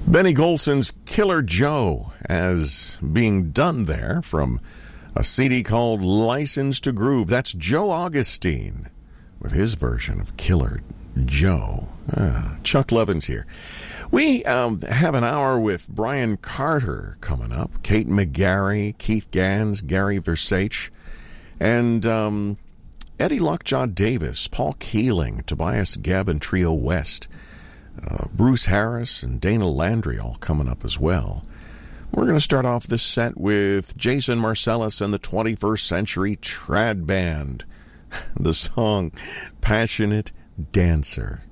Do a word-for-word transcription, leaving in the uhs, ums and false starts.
Benny Golson's Killer Joe as being done there from a C D called License to Groove. That's Joe Augustine with his version of Killer Joe. Ah, Chuck Levins here. We um, have an hour with Brian Carter coming up, Kate McGarry, Keith Gans, Gary Versace, and um, Eddie Lockjaw Davis, Paul Keeling, Tobias Gebb, and Trio West. Uh, Bruce Harris and Dana Landry all coming up as well. We're going to start off this set with Jason Marcellus and the twenty-first Century Trad Band. The song Passionate Dancer.